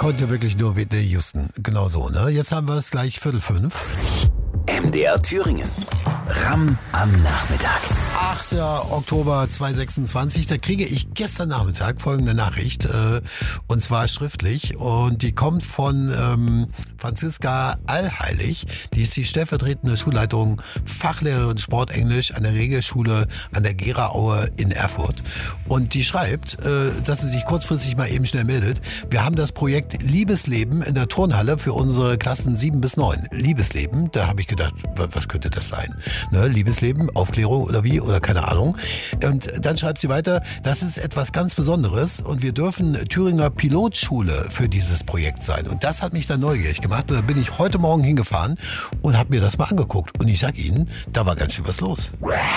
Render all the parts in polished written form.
konnte wirklich nur Whitney Houston. Genau so, ne? Jetzt haben wir es gleich 4:45. MDR Thüringen. Ramm am Nachmittag. 8. Oktober 2026, da kriege ich gestern Nachmittag folgende Nachricht, und zwar schriftlich, und die kommt von Franziska Allheilig, die ist die stellvertretende Schulleitung Fachlehrerin Sportenglisch an der Regelschule an der Gera-Aue in Erfurt, und die schreibt, dass sie sich kurzfristig mal eben schnell meldet. Wir haben das Projekt Liebesleben in der Turnhalle für unsere Klassen 7 bis 9. Liebesleben, da habe ich gedacht, was könnte das sein? Ne? Liebesleben, Aufklärung oder wie? Oder keine Ahnung. Und dann schreibt sie weiter, das ist etwas ganz Besonderes und wir dürfen Thüringer Pilotschule für dieses Projekt sein. Und das hat mich dann neugierig gemacht und da bin ich heute Morgen hingefahren und habe mir das mal angeguckt. Und ich sag Ihnen, da war ganz schön was los.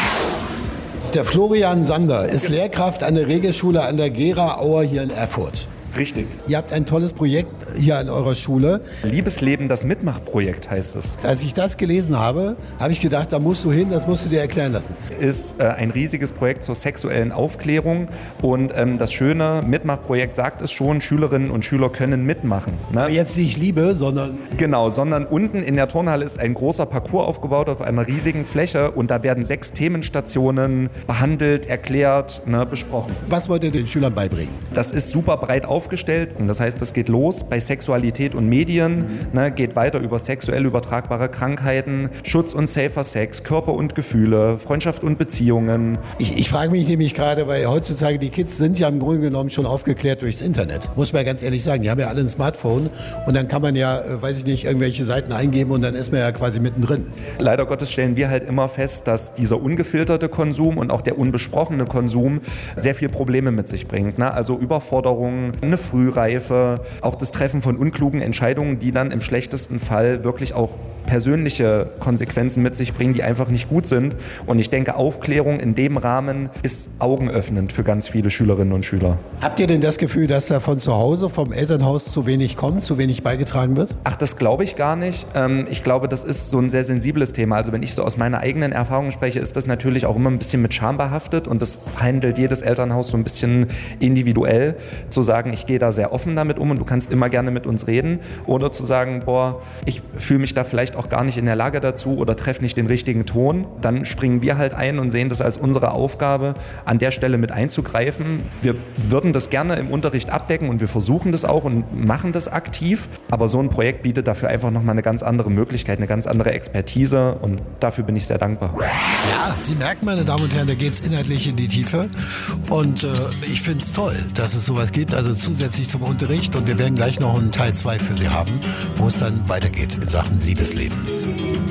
Der Florian Sander ist Lehrkraft an der Regelschule an der Gera-Aue hier in Erfurt. Richtig. Ihr habt ein tolles Projekt hier an eurer Schule. Liebesleben, das Mitmachprojekt heißt es. Als ich das gelesen habe, habe ich gedacht, da musst du hin, das musst du dir erklären lassen. Ist ein riesiges Projekt zur sexuellen Aufklärung und das schöne Mitmachprojekt sagt es schon, Schülerinnen und Schüler können mitmachen. Ne? Aber jetzt nicht Liebe, sondern... Genau, sondern unten in der Turnhalle ist ein großer Parcours aufgebaut auf einer riesigen Fläche und da werden 6 Themenstationen behandelt, erklärt, besprochen. Was wollt ihr den Schülern beibringen? Das ist super breit aufgestellt. Das heißt, das geht los bei Sexualität und Medien, geht weiter über sexuell übertragbare Krankheiten, Schutz und safer Sex, Körper und Gefühle, Freundschaft und Beziehungen. Ich frage mich nämlich gerade, weil heutzutage die Kids sind ja im Grunde genommen schon aufgeklärt durchs Internet. Muss man ja ganz ehrlich sagen, die haben ja alle ein Smartphone und dann kann man ja, weiß ich nicht, irgendwelche Seiten eingeben und dann ist man ja quasi mittendrin. Leider Gottes stellen wir halt immer fest, dass dieser ungefilterte Konsum und auch der unbesprochene Konsum sehr viel Probleme mit sich bringt. Also Überforderungen, eine Frühreife, auch das Treffen von unklugen Entscheidungen, die dann im schlechtesten Fall wirklich auch persönliche Konsequenzen mit sich bringen, die einfach nicht gut sind. Und ich denke, Aufklärung in dem Rahmen ist augenöffnend für ganz viele Schülerinnen und Schüler. Habt ihr denn das Gefühl, dass da von zu Hause, vom Elternhaus zu wenig kommt, zu wenig beigetragen wird? Ach, das glaube ich gar nicht. Ich glaube, das ist so ein sehr sensibles Thema. Also wenn ich so aus meiner eigenen Erfahrung spreche, ist das natürlich auch immer ein bisschen mit Scham behaftet und das handelt jedes Elternhaus so ein bisschen individuell, zu sagen, ich gehe da sehr offen damit um und du kannst immer gerne mit uns reden, oder zu sagen, ich fühle mich da vielleicht auch gar nicht in der Lage dazu oder treffe nicht den richtigen Ton. Dann springen wir halt ein und sehen das als unsere Aufgabe, an der Stelle mit einzugreifen. Wir würden das gerne im Unterricht abdecken und wir versuchen das auch und machen das aktiv, aber so ein Projekt bietet dafür einfach nochmal eine ganz andere Möglichkeit, eine ganz andere Expertise und dafür bin ich sehr dankbar. Ja, Sie merken, meine Damen und Herren, da geht es inhaltlich in die Tiefe und ich finde es toll, dass es sowas gibt, also zusätzlich zum Unterricht, und wir werden gleich noch einen Teil 2 für Sie haben, wo es dann weitergeht in Sachen Liebesleben.